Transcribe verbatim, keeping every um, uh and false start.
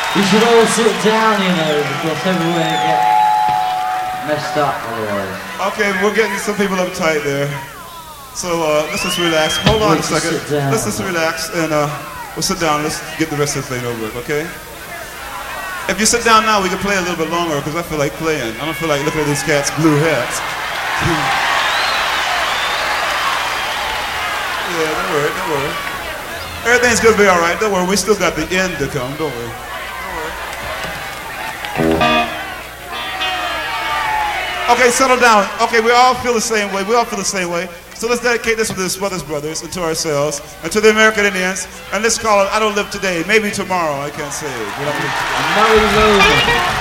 You should all sit down, you know, because everywhere get messed up otherwise. Okay, we're getting some people uptight there. So uh, let's just relax. Hold on a second. Let's just relax and uh, we'll sit down. Let's get the rest of the thing over with, okay? If you sit down now, we can play a little bit longer because I feel like playing. I don't feel like looking at these cats' blue hats. Yeah, don't worry, don't worry. Everything's gonna be all right. Don't worry, we still got the end to come. Don't worry. Okay, settle down. Okay, we all feel the same way. We all feel the same way. So let's dedicate this to the Smothers Brothers and to ourselves and to the American Indians. And let's call it I Don't Live Today. Maybe tomorrow. I can't say.